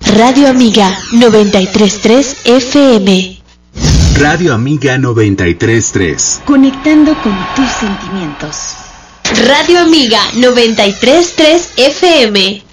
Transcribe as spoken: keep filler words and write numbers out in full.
Radio Amiga noventa y tres punto tres F M. Radio Amiga noventa y tres punto tres. Conectando con tus sentimientos. Radio Amiga noventa y tres punto tres F M.